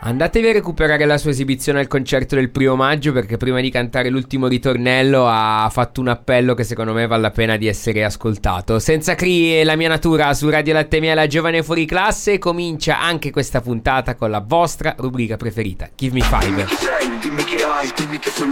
Andatevi a recuperare la sua esibizione al concerto del 1° maggio, perché prima di cantare l'ultimo ritornello ha fatto un appello che secondo me vale la pena di essere ascoltato. Senza Cree e La mia natura su Radio Latte Miele, Giovane Fuori Classe. Comincia anche questa puntata con la vostra rubrica preferita, Give Me Five. Dimmi chi hai, dimmi che sogni